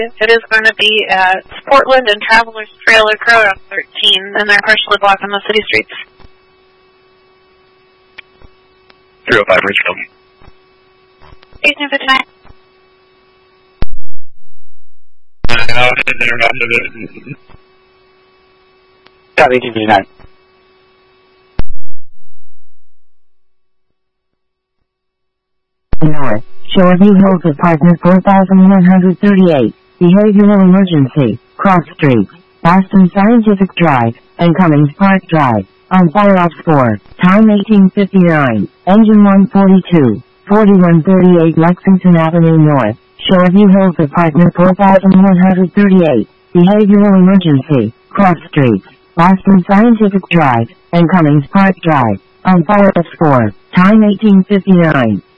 It is going to be at Portland and Travelers Trailer Road on 13, and they're partially blocking the city streets. 305 Richfield. 1859. Copy 1859. North, Shoreview Hills Apartment 4138, Behavioral Emergency, Cross Street, Boston Scientific Drive, and Cummings Park Drive, on fire off 4, time 1859, engine 142, 4138 Lexington Avenue North, Shoreview Hills Apartment 4138, Behavioral Emergency, Cross Street, Boston Scientific Drive, and Cummings Park Drive, on fire off 4, time 1859.